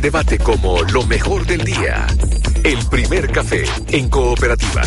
Debate como lo mejor del día. El primer café en Cooperativa.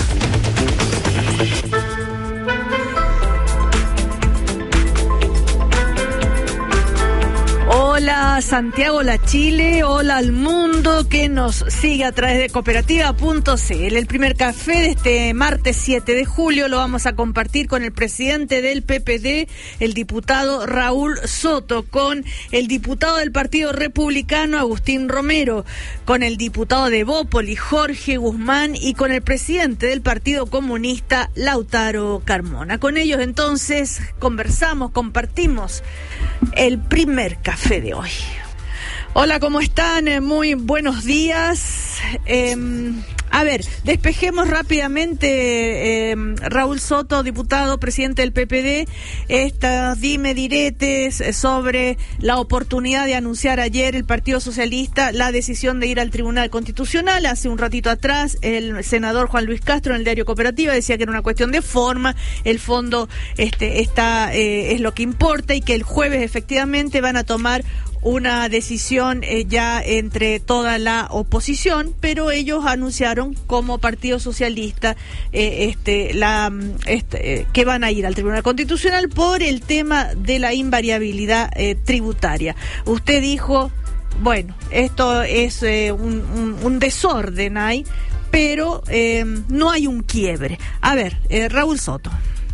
Hola Santiago, hola Chile, hola al mundo que nos sigue a través de cooperativa.cl. El primer café de este martes 7 de julio lo vamos a compartir con el presidente del PPD, el diputado Raúl Soto, con el diputado del Partido Republicano, Agustín Romero, con el diputado de Evópoli, Jorge Guzmán, y con el presidente del Partido Comunista, Lautaro Carmona. Con ellos entonces conversamos, compartimos el primer café de hoy. Hola, ¿cómo están? Muy buenos días. A ver, despejemos rápidamente, Raúl Soto, diputado, presidente del PPD, estas diretes sobre la oportunidad de anunciar ayer el Partido Socialista la decisión de ir al Tribunal Constitucional. Hace un ratito atrás, el senador Juan Luis Castro en el diario Cooperativa decía que era una cuestión de forma, el fondo es lo que importa, y que el jueves efectivamente van a tomar una decisión ya entre toda la oposición, pero ellos anunciaron como Partido Socialista que van a ir al Tribunal Constitucional por el tema de la invariabilidad tributaria. Usted dijo, bueno, esto es un desorden ahí, pero no hay un quiebre. A ver, Raúl Soto.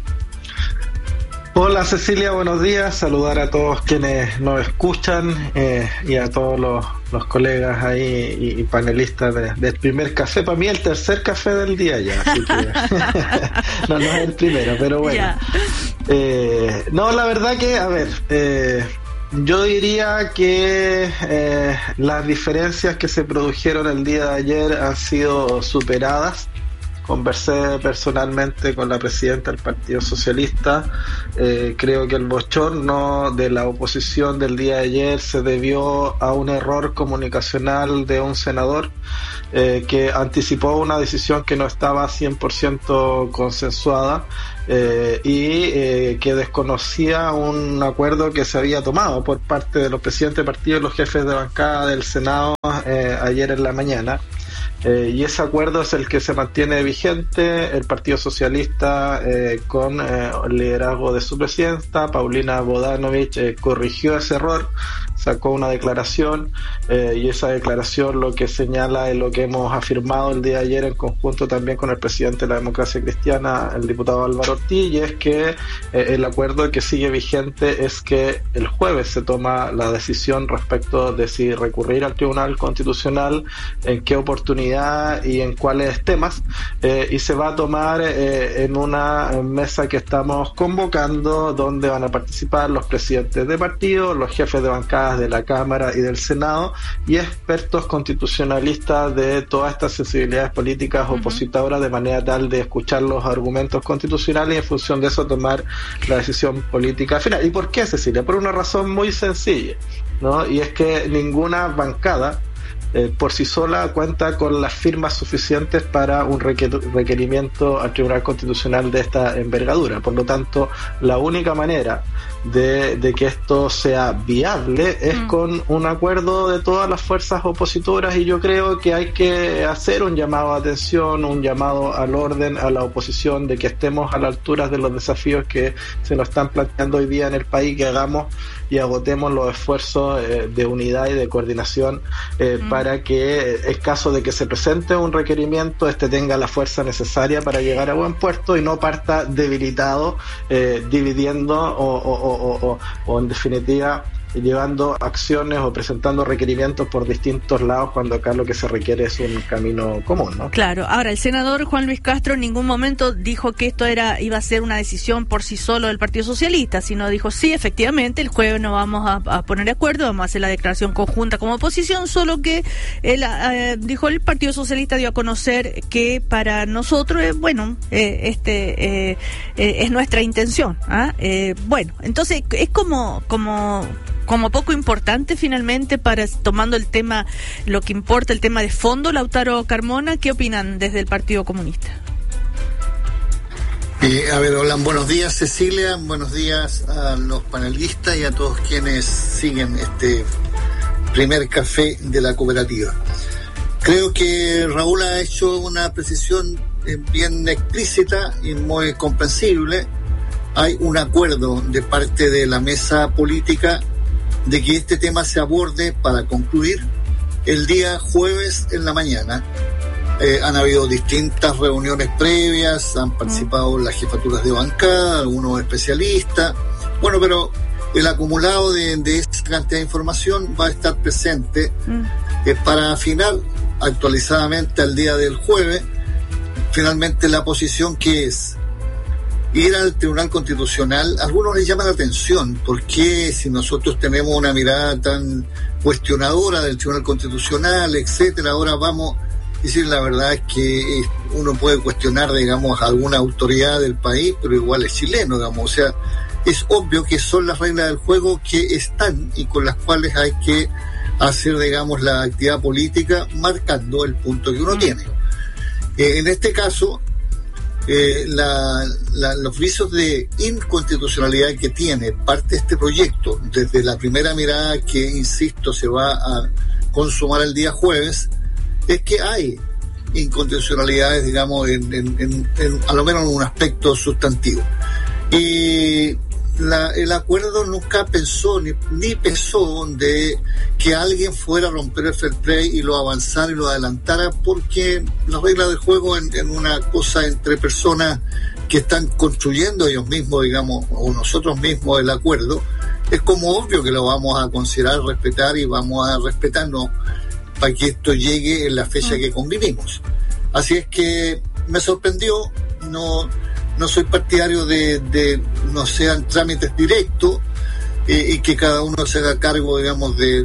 Hola Cecilia, buenos días, saludar a todos quienes nos escuchan y a todos los colegas ahí y panelistas del primer café. Para mí el tercer café del día ya, así que no es el primero, pero bueno. No, la verdad que, a ver, yo diría que las diferencias que se produjeron el día de ayer han sido superadas. Conversé personalmente con la presidenta del Partido Socialista. Creo que el bochorno de la oposición del día de ayer se debió a un error comunicacional de un senador que anticipó una decisión que no estaba 100% consensuada y que desconocía un acuerdo que se había tomado por parte de los presidentes de partido y los jefes de bancada del Senado ayer en la mañana. Y ese acuerdo es el que se mantiene vigente. El Partido Socialista, con el liderazgo de su presidenta, Paulina Bodanovich, corrigió ese error, sacó una declaración, y esa declaración lo que señala es lo que hemos afirmado el día de ayer en conjunto también con el presidente de la Democracia Cristiana, el diputado Álvaro Ortiz, y es que el acuerdo que sigue vigente es que el jueves se toma la decisión respecto de si recurrir al Tribunal Constitucional, en qué oportunidad y en cuáles temas, y se va a tomar en una mesa que estamos convocando, donde van a participar los presidentes de partido, los jefes de bancadas de la Cámara y del Senado, y expertos constitucionalistas de todas estas sensibilidades políticas opositoras, de manera tal de escuchar los argumentos constitucionales y en función de eso tomar la decisión política final. ¿Y por qué, Cecilia? Por una razón muy sencilla, ¿no? Y es que ninguna bancada por sí sola cuenta con las firmas suficientes para un requerimiento al Tribunal Constitucional de esta envergadura. Por lo tanto, la única manera de que esto sea viable es con un acuerdo de todas las fuerzas opositoras, y yo creo que hay que hacer un llamado a atención, un llamado al orden, a la oposición, de que estemos a la altura de los desafíos que se nos están planteando hoy día en el país, que hagamos y agotemos los esfuerzos de unidad y de coordinación para que, en caso de que se presente un requerimiento, tenga la fuerza necesaria para llegar a buen puerto y no parta debilitado, dividiendo o en definitiva llevando acciones o presentando requerimientos por distintos lados, cuando acá lo que se requiere es un camino común, ¿no? Claro. Ahora, el senador Juan Luis Castro en ningún momento dijo que esto iba a ser una decisión por sí solo del Partido Socialista, sino dijo, sí, efectivamente, el jueves nos vamos a poner de acuerdo, vamos a hacer la declaración conjunta como oposición, solo que él dijo, el Partido Socialista dio a conocer que para nosotros, es nuestra intención. Bueno, entonces es como poco importante finalmente, para tomando el tema, lo que importa, el tema de fondo. Lautaro Carmona, ¿qué opinan desde el Partido Comunista? Hola, buenos días Cecilia, buenos días a los panelistas y a todos quienes siguen primer café de la cooperativa. Creo que Raúl ha hecho una precisión bien explícita y muy comprensible. Hay un acuerdo de parte de la mesa política de que este tema se aborde para concluir el día jueves en la mañana. Han habido distintas reuniones previas, han participado las jefaturas de bancada, algunos especialistas. Bueno, pero el acumulado de esa cantidad de información va a estar presente para afinar actualizadamente al día del jueves, finalmente la posición que es ir al Tribunal Constitucional. A algunos les llama la atención, ¿por qué si nosotros tenemos una mirada tan cuestionadora del Tribunal Constitucional, etcétera, ahora vamos a decir? La verdad es que uno puede cuestionar, digamos, a alguna autoridad del país, pero igual es chileno, digamos, o sea, es obvio que son las reglas del juego que están y con las cuales hay que hacer, digamos, la actividad política marcando el punto que uno tiene. En este caso, los visos de inconstitucionalidad que tiene parte de este proyecto, desde la primera mirada que, insisto, se va a consumar el día jueves, es que hay inconstitucionalidades, digamos, a lo menos en un aspecto sustantivo. Y el acuerdo nunca pensó ni pensó de que alguien fuera a romper el fair play y lo avanzara y lo adelantara, porque las reglas del juego en una cosa entre personas que están construyendo ellos mismos, digamos, o nosotros mismos el acuerdo, es como obvio que lo vamos a considerar, respetar y vamos a respetarnos para que esto llegue en la fecha que convivimos. Así es que me sorprendió, no soy partidario de no sean trámites directos y que cada uno se haga cargo, digamos, de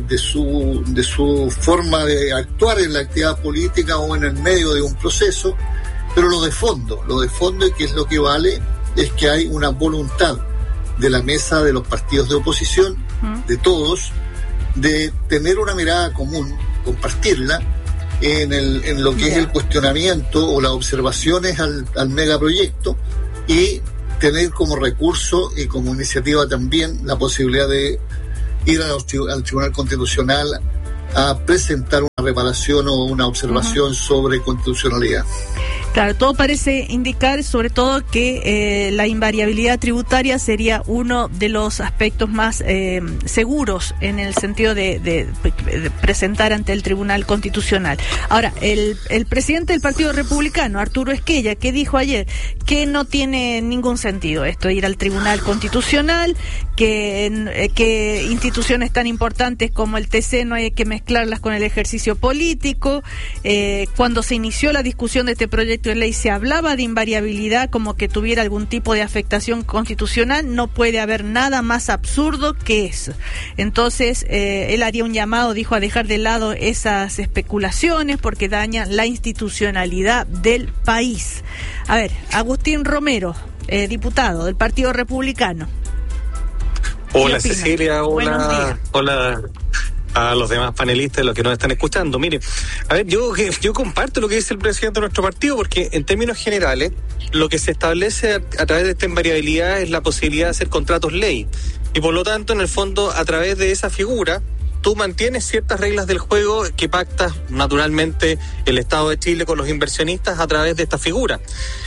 su forma de actuar en la actividad política o en el medio de un proceso, pero lo de fondo y que es lo que vale, es que hay una voluntad de la mesa de los partidos de oposición, de todos, de tener una mirada común, compartirla en lo que es el cuestionamiento o las observaciones al megaproyecto, y tener como recurso y como iniciativa también la posibilidad de ir al Tribunal Constitucional a presentar una reparación o una observación sobre constitucionalidad. Claro, todo parece indicar sobre todo que la invariabilidad tributaria sería uno de los aspectos más seguros en el sentido de presentar ante el Tribunal Constitucional. Ahora, el presidente del Partido Republicano, Arturo Esquella, que dijo ayer que no tiene ningún sentido esto, ir al Tribunal Constitucional, que instituciones tan importantes como el TC no hay que mezclarlas con el ejercicio político. Cuando se inició la discusión de este proyecto de ley se hablaba de invariabilidad como que tuviera algún tipo de afectación constitucional. No puede haber nada más absurdo que eso. Entonces, él haría un llamado, dijo, a dejar de lado esas especulaciones porque dañan la institucionalidad del país. A ver, Agustín Romero, diputado del Partido Republicano. Hola Cecilia, hola a los demás panelistas, los que nos están escuchando. Mire, a ver, yo comparto lo que dice el presidente de nuestro partido, porque en términos generales, lo que se establece a través de esta invariabilidad es la posibilidad de hacer contratos ley. Y por lo tanto, en el fondo, a través de esa figura, tú mantienes ciertas reglas del juego que pactas naturalmente el Estado de Chile con los inversionistas a través de esta figura.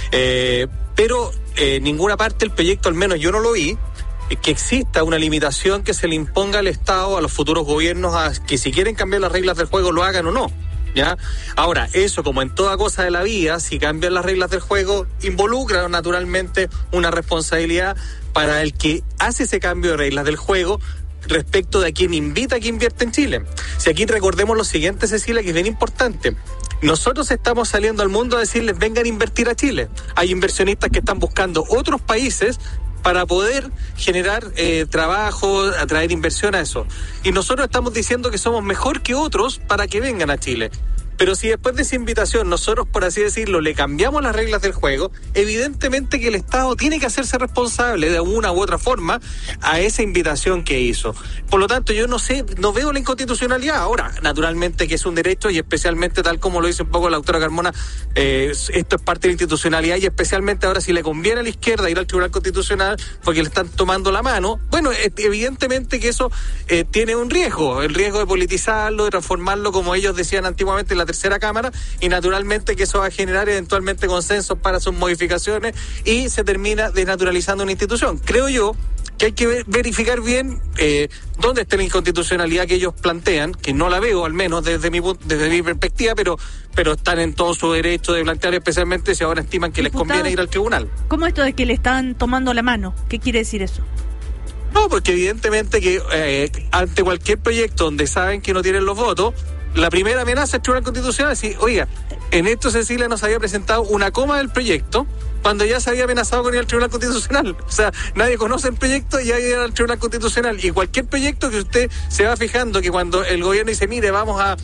Pero en ninguna parte del proyecto, al menos yo no lo vi, que exista una limitación que se le imponga al Estado, a los futuros gobiernos, a que si quieren cambiar las reglas del juego lo hagan o no, ¿ya? Ahora, eso, como en toda cosa de la vida, si cambian las reglas del juego, involucra naturalmente una responsabilidad para el que hace ese cambio de reglas del juego respecto de a quien invita a que invierta en Chile. Si aquí recordemos lo siguiente, Cecilia, que es bien importante. Nosotros estamos saliendo al mundo a decirles vengan a invertir a Chile. Hay inversionistas que están buscando otros países para poder generar trabajo, atraer inversión a eso. Y nosotros estamos diciendo que somos mejor que otros para que vengan a Chile. Pero si después de esa invitación nosotros, por así decirlo, le cambiamos las reglas del juego, evidentemente que el Estado tiene que hacerse responsable de una u otra forma a esa invitación que hizo. Por lo tanto, yo no veo la inconstitucionalidad. Ahora, naturalmente que es un derecho, y especialmente tal como lo dice un poco la doctora Carmona, esto es parte de la institucionalidad, y especialmente ahora si le conviene a la izquierda ir al Tribunal Constitucional porque le están tomando la mano, bueno, evidentemente que eso tiene un riesgo, el riesgo de politizarlo, de transformarlo, como ellos decían antiguamente, en la tercera cámara, y naturalmente que eso va a generar eventualmente consensos para sus modificaciones y se termina desnaturalizando una institución. Creo yo que hay que verificar bien dónde está la inconstitucionalidad que ellos plantean, que no la veo, al menos desde mi perspectiva, pero están en todo su derecho de plantear, especialmente si ahora estiman que les conviene ir al tribunal. ¿Cómo esto de que le están tomando la mano? ¿Qué quiere decir eso? No, porque evidentemente que ante cualquier proyecto donde saben que no tienen los votos, la primera amenaza del Tribunal Constitucional es decir, oiga, en esto Cecilia nos había presentado una coma del proyecto cuando ya se había amenazado con ir al Tribunal Constitucional. O sea, nadie conoce el proyecto y ya iba al Tribunal Constitucional. Y cualquier proyecto que usted se va fijando que cuando el gobierno dice, mire, vamos a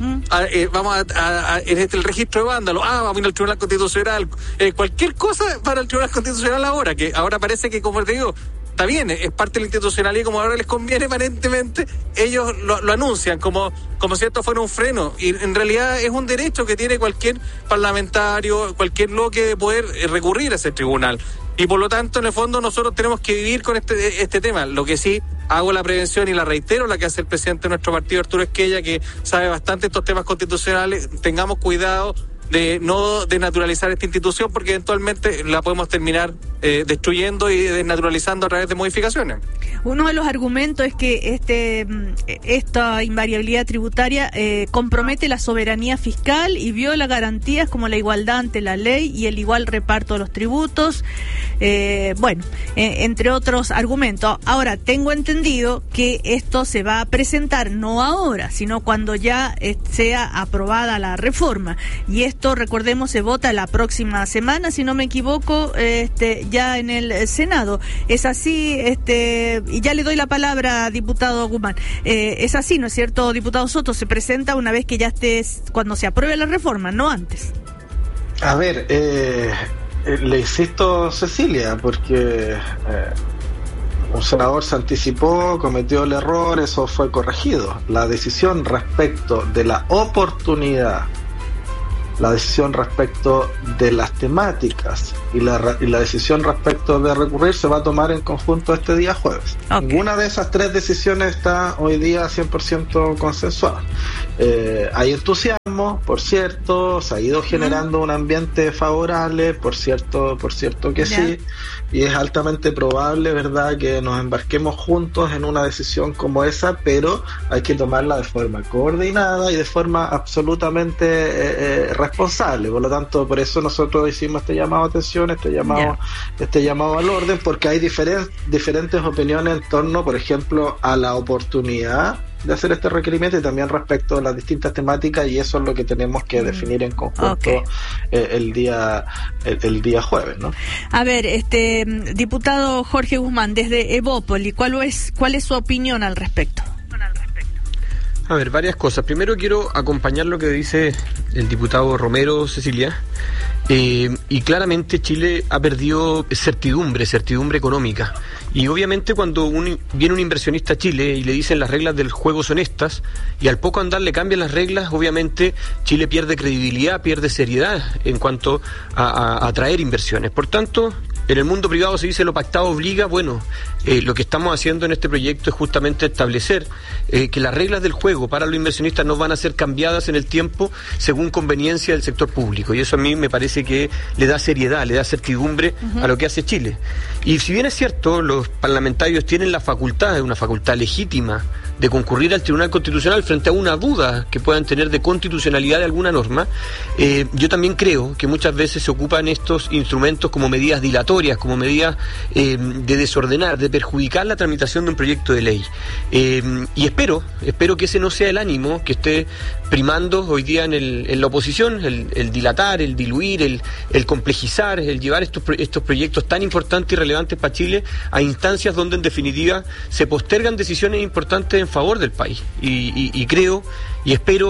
el registro de vándalos, vamos a ir al Tribunal Constitucional, cualquier cosa para el Tribunal Constitucional ahora, que ahora parece que, como te digo, está bien, es parte de la institucionalidad y como ahora les conviene aparentemente, ellos lo anuncian como si esto fuera un freno, y en realidad es un derecho que tiene cualquier parlamentario, cualquier bloque de poder recurrir a ese tribunal. Y por lo tanto, en el fondo, nosotros tenemos que vivir con este tema. Lo que sí hago la prevención y la reitero, la que hace el presidente de nuestro partido, Arturo Esquella, que sabe bastante estos temas constitucionales, tengamos cuidado de no desnaturalizar esta institución porque eventualmente la podemos terminar destruyendo y desnaturalizando a través de modificaciones. Uno de los argumentos es que esta invariabilidad tributaria compromete la soberanía fiscal y viola garantías como la igualdad ante la ley y el igual reparto de los tributos, entre otros argumentos. Ahora, tengo entendido que esto se va a presentar no ahora, sino cuando ya sea aprobada la reforma, y esto, recordemos, se vota la próxima semana, si no me equivoco, ya en el Senado. Es así, y ya le doy la palabra, diputado Guzmán. Es así, ¿no es cierto, diputado Soto? Se presenta una vez que ya cuando se apruebe la reforma, no antes. A ver, le insisto, Cecilia, porque un senador se anticipó, cometió el error, eso fue corregido. La decisión respecto de la oportunidad, la decisión respecto de las temáticas y la decisión respecto de recurrir se va a tomar en conjunto este día jueves. Okay. Ninguna de esas tres decisiones está hoy día 100% consensuada. Hay entusiasmo, por cierto, se ha ido generando un ambiente favorable, por cierto que sí, y es altamente probable, ¿verdad?, que nos embarquemos juntos en una decisión como esa, pero hay que tomarla de forma coordinada y de forma absolutamente responsable. Por lo tanto, por eso nosotros hicimos este llamado a atención, este llamado al orden, porque hay diferentes opiniones en torno, por ejemplo, a la oportunidad de hacer este requerimiento y también respecto a las distintas temáticas, y eso es lo que tenemos que definir en conjunto el día jueves, ¿no? A ver, diputado Jorge Guzmán, desde Evópoli, ¿cuál es su opinión al respecto? A ver, varias cosas. Primero quiero acompañar lo que dice el diputado Romero, Cecilia, y claramente Chile ha perdido certidumbre económica. Y obviamente cuando viene un inversionista a Chile y le dicen las reglas del juego son estas, y al poco andar le cambian las reglas, obviamente Chile pierde credibilidad, pierde seriedad en cuanto a atraer inversiones. Por tanto, en el mundo privado se dice lo pactado obliga. Bueno, lo que estamos haciendo en este proyecto es justamente establecer que las reglas del juego para los inversionistas no van a ser cambiadas en el tiempo según conveniencia del sector público, y eso a mí me parece que le da seriedad, le da certidumbre a lo que hace Chile. Y si bien es cierto, los parlamentarios tienen la facultad, una facultad legítima, de concurrir al Tribunal Constitucional frente a una duda que puedan tener de constitucionalidad de alguna norma, yo también creo que muchas veces se ocupan estos instrumentos como medidas dilatorias, como medidas de desordenar, de perjudicar la tramitación de un proyecto de ley. Y espero que ese no sea el ánimo que esté primando hoy día en la oposición, el dilatar, el diluir, el complejizar, el llevar estos proyectos tan importantes y relevantes para Chile a instancias donde en definitiva se postergan decisiones importantes en favor del país. Y creo y espero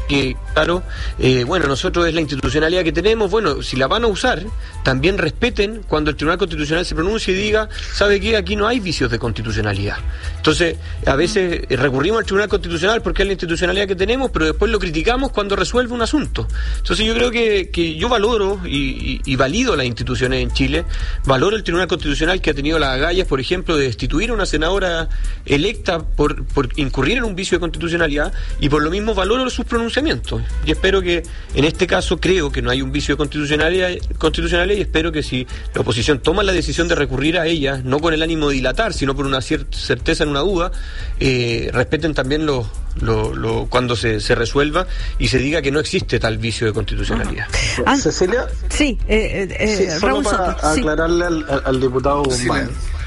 que, claro, bueno, nosotros es la institucionalidad que tenemos, bueno, si la van a usar, también respeten cuando el Tribunal Constitucional se pronuncie y diga, ¿sabe qué? Aquí no hay vicios de constitucionalidad. Entonces, a veces recurrimos al Tribunal Constitucional porque es la institucionalidad que tenemos, pero después lo criticamos cuando resuelve un asunto. Entonces yo creo que yo valoro y valido las instituciones en Chile, valoro el Tribunal Constitucional que ha tenido las agallas, por ejemplo, de destituir a una senadora electa por incurrir en un vicio de constitucionalidad, y por lo mismo valoro sus pronunciamientos. Y espero que, en este caso, creo que no hay un vicio de constitucionalidad, y espero que si la oposición toma la decisión de recurrir a ella, no con el ánimo de dilatar, sino por una certeza en una duda, respeten también cuando se resuelva y se diga que no existe tal vicio de constitucionalidad. Cecilia. Sí, solo Raúl para Soto, aclararle al diputado Guzmán.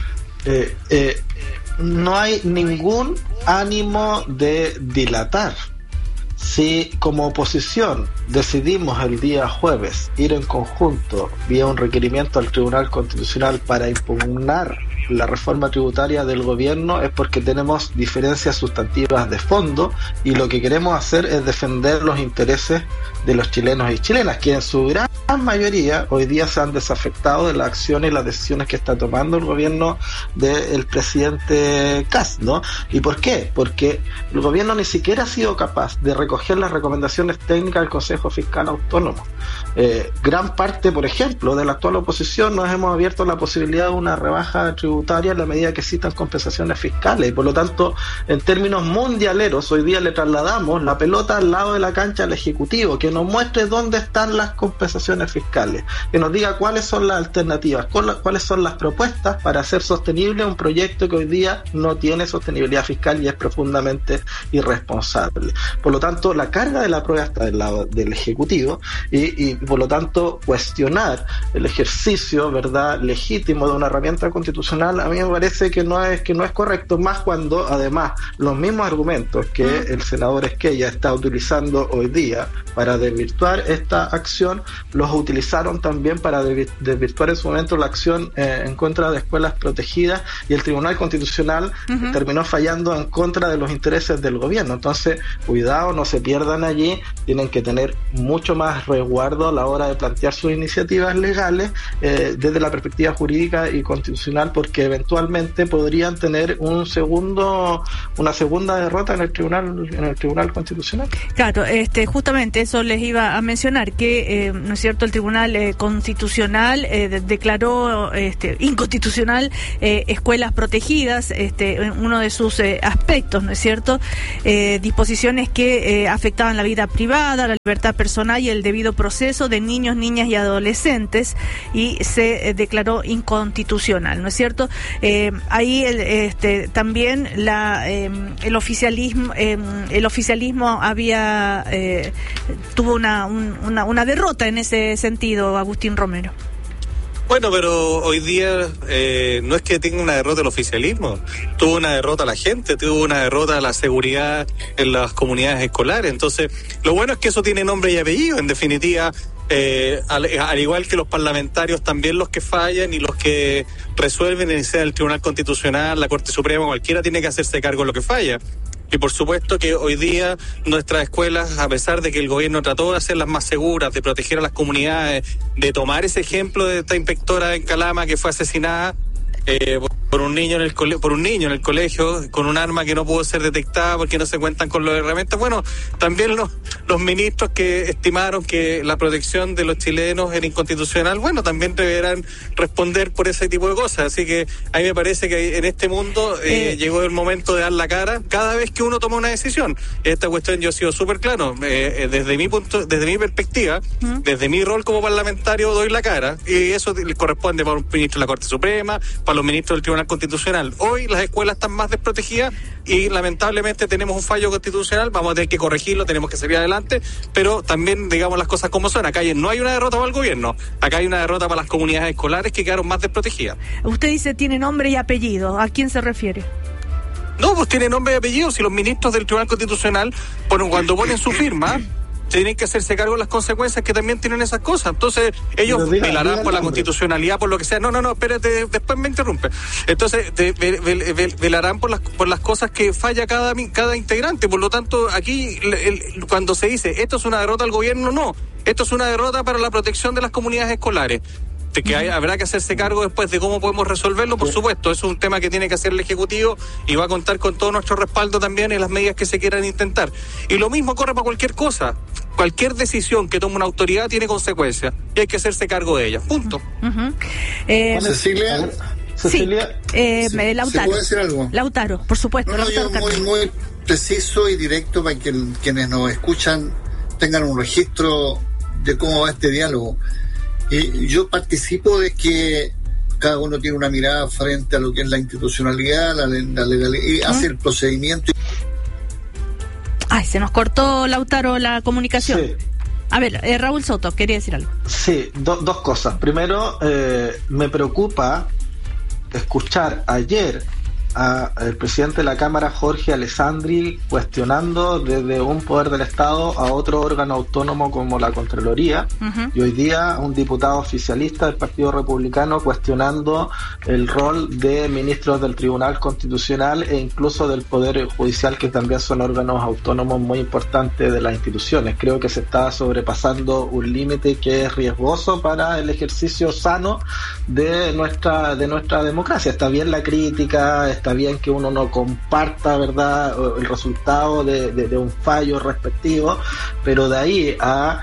No hay ningún ánimo de dilatar. Si como oposición decidimos el día jueves ir en conjunto vía un requerimiento al Tribunal Constitucional para impugnar la reforma tributaria del gobierno, es porque tenemos diferencias sustantivas de fondo, y lo que queremos hacer es defender los intereses de los chilenos y chilenas, que en su gran mayoría hoy día se han desafectado de las acciones y las decisiones que está tomando el gobierno del presidente Kast, ¿no? ¿Y por qué? Porque el gobierno ni siquiera ha sido capaz de recoger las recomendaciones técnicas del Consejo Fiscal Autónomo. Gran parte, por ejemplo, de la actual oposición nos hemos abierto la posibilidad de una rebaja tributaria en la medida que existan compensaciones fiscales, y por lo tanto, en términos mundialeros, hoy día le trasladamos la pelota al lado de la cancha al Ejecutivo, que nos muestre dónde están las compensaciones fiscales, que nos diga cuáles son las alternativas, cuáles son las propuestas para hacer sostenible un proyecto que hoy día no tiene sostenibilidad fiscal y es profundamente irresponsable. Por lo tanto, la carga de la prueba está del lado del Ejecutivo, y por lo tanto cuestionar el ejercicio, ¿verdad?, legítimo de una herramienta constitucional, a mí me parece que no es correcto, más cuando además los mismos argumentos que el senador Esquella está utilizando hoy día para desvirtuar esta acción, los utilizaron también para desvirtuar en su momento la acción en contra de escuelas protegidas, y el Tribunal Constitucional terminó fallando en contra de los intereses del gobierno. Entonces, cuidado, no se pierdan allí, tienen que tener mucho más resguardo a la hora de plantear sus iniciativas legales desde la perspectiva jurídica y constitucional, porque eventualmente podrían tener una segunda derrota en el Tribunal Constitucional. Claro, justamente eso les iba a mencionar, que no es cierto, el Tribunal Constitucional declaró inconstitucional escuelas protegidas, uno de sus aspectos, ¿no es cierto? Disposiciones que afectaban la vida privada, la libertad personal y el debido proceso de niños, niñas y adolescentes, y se declaró inconstitucional, ¿no es cierto? Ahí también el oficialismo tuvo una derrota en ese sentido, Agustín Romero. Bueno, pero hoy día no es que tenga una derrota el oficialismo, tuvo una derrota la gente, tuvo una derrota la seguridad en las comunidades escolares. Entonces, lo bueno es que eso tiene nombre y apellido, en definitiva. Al igual que los parlamentarios, también los que fallan y los que resuelven, sea el Tribunal Constitucional, la Corte Suprema, cualquiera tiene que hacerse cargo de lo que falla. Y por supuesto que hoy día nuestras escuelas, a pesar de que el gobierno trató de hacerlas más seguras, de proteger a las comunidades, de tomar ese ejemplo de esta inspectora en Calama que fue asesinada por un niño en el colegio con un arma que no pudo ser detectada porque no se cuentan con las herramientas. Bueno, también los ministros que estimaron que la protección de los chilenos era inconstitucional, bueno, también deberán responder por ese tipo de cosas. Así que a mí me parece que en este mundo llegó el momento de dar la cara cada vez que uno toma una decisión. Esta cuestión yo he sido súper claro, desde mi perspectiva, desde mi rol como parlamentario doy la cara, y eso le corresponde para un ministro de la Corte Suprema, para los ministros del Tribunal Constitucional. Hoy las escuelas están más desprotegidas y lamentablemente tenemos un fallo constitucional, vamos a tener que corregirlo, tenemos que salir adelante, pero también digamos las cosas como son. Acá no hay una derrota para el gobierno, acá hay una derrota para las comunidades escolares que quedaron más desprotegidas. Usted dice tiene nombre y apellido, ¿a quién se refiere? No, pues tiene nombre y apellido. Si los ministros del Tribunal Constitucional, cuando ponen su firma, tienen que hacerse cargo de las consecuencias que también tienen esas cosas. Entonces, ellos velarán por la constitucionalidad, por lo que sea. No, espérate, después me interrumpe. Entonces, velarán por las cosas que falla cada integrante. Por lo tanto, aquí, cuando se dice, esto es una derrota al gobierno, no. Esto es una derrota para la protección de las comunidades escolares. Que habrá que hacerse cargo después de cómo podemos resolverlo, por supuesto. Es un tema que tiene que hacer el Ejecutivo y va a contar con todo nuestro respaldo también en las medidas que se quieran intentar. Y lo mismo corre para cualquier cosa. Cualquier decisión que tome una autoridad tiene consecuencias y hay que hacerse cargo de ellas. Punto. Cecilia. Sí, Lautaro. ¿Se puede decir algo? Lautaro, por supuesto. Yo muy preciso y directo para que quienes nos escuchan tengan un registro de cómo va este diálogo. Y yo participo de que cada uno tiene una mirada frente a lo que es la institucionalidad, la legalidad, y hace el procedimiento. Ay, se nos cortó, Lautaro, la comunicación. Sí. A ver, Raúl Soto, quería decir algo. Sí, dos cosas. Primero, me preocupa escuchar ayer al presidente de la Cámara, Jorge Alessandri, cuestionando desde un poder del Estado a otro órgano autónomo como la Contraloría, y hoy día un diputado oficialista del Partido Republicano cuestionando el rol de ministros del Tribunal Constitucional e incluso del Poder Judicial, que también son órganos autónomos muy importantes de las instituciones. Creo que se está sobrepasando un límite que es riesgoso para el ejercicio sano de nuestra democracia. Está bien la crítica, está bien que uno no comparta, ¿verdad?, el resultado de un fallo respectivo, pero de ahí a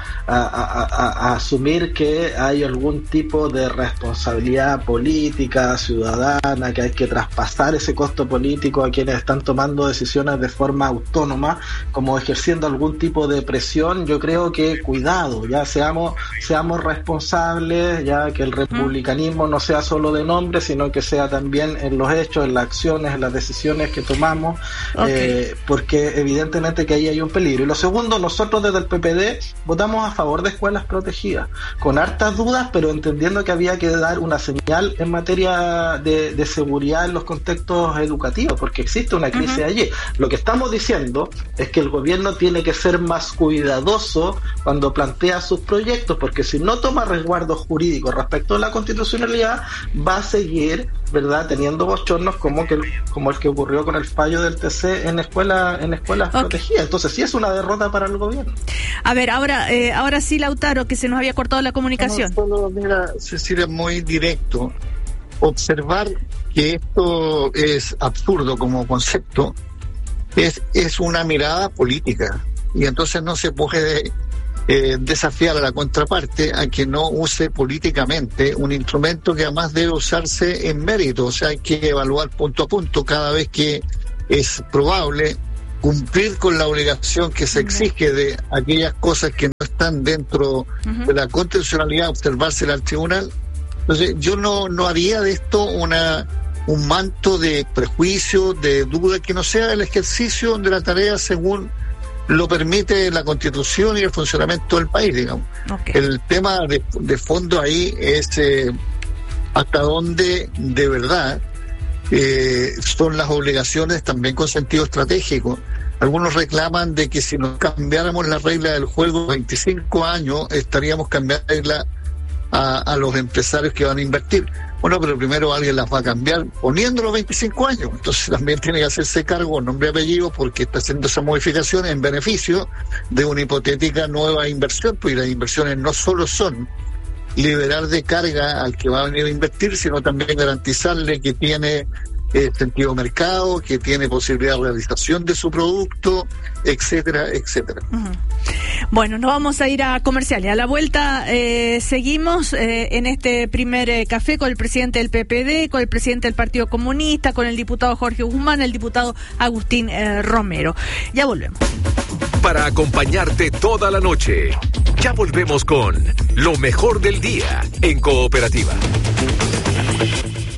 asumir que hay algún tipo de responsabilidad política, ciudadana, que hay que traspasar ese costo político a quienes están tomando decisiones de forma autónoma, como ejerciendo algún tipo de presión, yo creo que cuidado, ya seamos responsables, ya que el republicanismo no sea solo de nombre, sino que sea también en los hechos, en las acciones, en las decisiones que tomamos, porque evidentemente que ahí hay un peligro. Y lo segundo, nosotros desde el PPD votamos a favor de escuelas protegidas, con hartas dudas, pero entendiendo que había que dar una señal en materia de seguridad en los contextos educativos, porque existe una crisis allí. Lo que estamos diciendo es que el gobierno tiene que ser más cuidadoso cuando plantea sus proyectos, porque si no toma resguardos jurídicos respecto a la constitucionalidad, va a seguir, ¿verdad?, teniendo bochornos como el que ocurrió con el fallo del TC en escuelas protegidas. Entonces sí es una derrota para el gobierno. A ver, ahora sí, Lautaro, que se nos había cortado la comunicación. Mira, Cecilia, muy directo. Observar que esto es absurdo como concepto es una mirada política, y entonces no se puede desafiar a la contraparte a que no use políticamente un instrumento que además debe usarse en mérito. O sea, hay que evaluar punto a punto cada vez que es probable cumplir con la obligación que se exige de aquellas cosas que no están dentro de la constitucionalidad, observársela al tribunal. Entonces yo no haría de esto un manto de prejuicio, de duda, que no sea el ejercicio de la tarea según lo permite la Constitución y el funcionamiento del país, digamos. El tema de fondo ahí es hasta dónde de verdad son las obligaciones también con sentido estratégico. Algunos reclaman de que si nos cambiáramos la regla del juego 25 años, estaríamos cambiando la regla a los empresarios que van a invertir. Bueno, pero primero alguien las va a cambiar poniendo los 25 años. Entonces también tiene que hacerse cargo, nombre y apellido, porque está haciendo esa modificación en beneficio de una hipotética nueva inversión, pues las inversiones no solo son liberar de carga al que va a venir a invertir, sino también garantizarle que tiene sentido mercado, que tiene posibilidad de realización de su producto, etcétera, etcétera. Bueno, nos vamos a ir a comerciales. A la vuelta seguimos en este primer café con el presidente del PPD, con el presidente del Partido Comunista, con el diputado Jorge Guzmán, el diputado Agustín Romero. Ya volvemos. Para acompañarte toda la noche, ya volvemos con lo mejor del día en Cooperativa.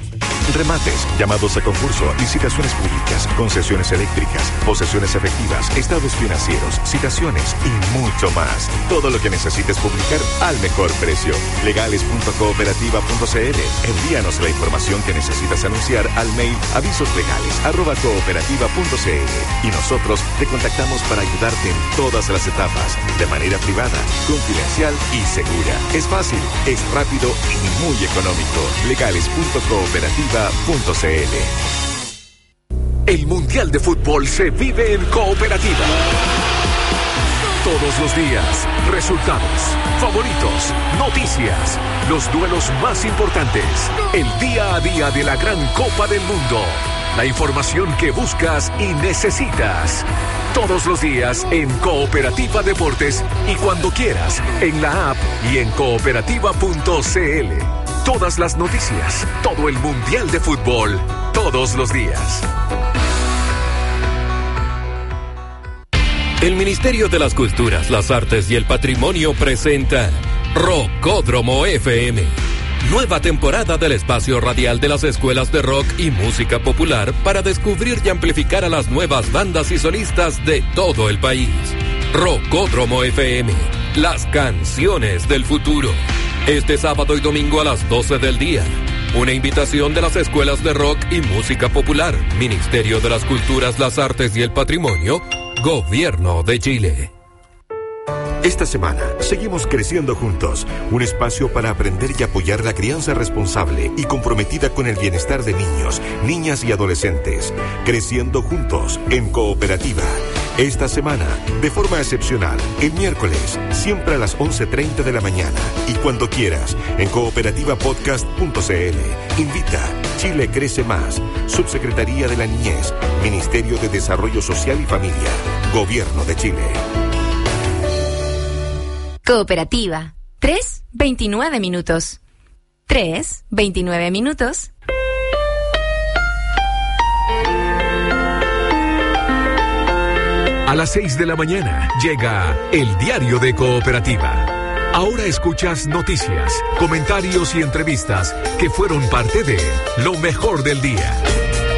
remates, llamados a concurso, licitaciones públicas, concesiones eléctricas, posesiones efectivas, estados financieros, citaciones y mucho más. Todo lo que necesites publicar al mejor precio. Legales.cooperativa.cl. Envíanos la información que necesitas anunciar al mail avisoslegales@cooperativa.cl y nosotros te contactamos para ayudarte en todas las etapas, de manera privada, confidencial y segura. Es fácil, es rápido y muy económico. Legales.cooperativa.cl. El Mundial de Fútbol se vive en Cooperativa. Todos los días, resultados, favoritos, noticias, los duelos más importantes, el día a día de la gran Copa del Mundo, la información que buscas y necesitas. Todos los días en Cooperativa Deportes y cuando quieras en la app y en cooperativa.cl. Todas las noticias, todo el Mundial de Fútbol, todos los días. El Ministerio de las Culturas, las Artes y el Patrimonio presenta Rockódromo FM. Nueva temporada del espacio radial de las escuelas de rock y música popular para descubrir y amplificar a las nuevas bandas y solistas de todo el país. Rockódromo FM, las canciones del futuro. Este sábado y domingo a las 12 del día. Una invitación de las escuelas de rock y música popular, Ministerio de las Culturas, las Artes y el Patrimonio, Gobierno de Chile. Esta semana seguimos creciendo juntos, un espacio para aprender y apoyar la crianza responsable y comprometida con el bienestar de niños, niñas y adolescentes. Creciendo juntos en Cooperativa. Esta semana, de forma excepcional, el miércoles, siempre a las 11:30 de la mañana y cuando quieras, en cooperativapodcast.cl. Invita Chile Crece Más, Subsecretaría de la Niñez, Ministerio de Desarrollo Social y Familia, Gobierno de Chile. Cooperativa. 3:29 minutos. 3:29 minutos. A las 6 de la mañana llega el Diario de Cooperativa. Ahora escuchas noticias, comentarios y entrevistas que fueron parte de lo mejor del día.